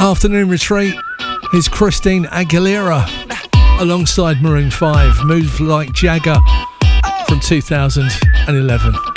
Afternoon Retreat is Christine Aguilera alongside Maroon 5, Move Like Jagger from 2011.